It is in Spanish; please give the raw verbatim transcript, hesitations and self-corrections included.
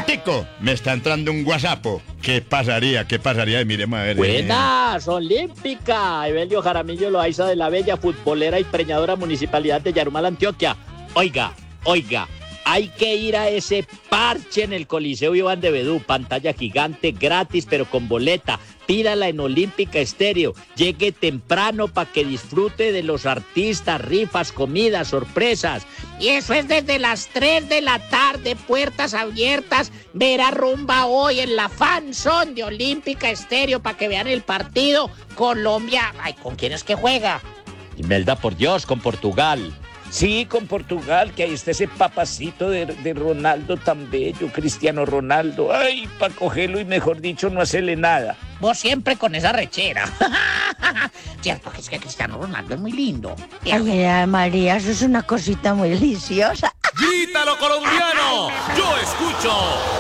momentico, me está entrando un WhatsApp. ¿Qué pasaría? ¿Qué pasaría? Miremos a ver. Buenas, Olímpica. Evelio Jaramillo Loaiza de la bella, futbolera y preñadora municipalidad de Yarumal, Antioquia. Oiga, oiga, hay que ir a ese parche en el Coliseo Iván de Bedú, pantalla gigante, gratis, pero con boleta. Pídala en Olímpica Estéreo. Llegue temprano para que disfrute de los artistas, rifas, comidas, sorpresas. Y eso es desde las tres de la tarde, puertas abiertas. Verá rumba hoy en la fanzone de Olímpica Estéreo para que vean el partido. Colombia, ay, ¿con quién es que juega? Imelda, por Dios, con Portugal. Sí, con Portugal, que ahí está ese papacito de, de Ronaldo tan bello, Cristiano Ronaldo. Ay, para cogerlo y mejor dicho, no hacerle nada. Vos siempre con esa rechera. Cierto que es que Cristiano Ronaldo es muy lindo. Ay, ay, María, eso es una cosita muy deliciosa. ¡Grítalo, colombiano! ¡Yo escucho!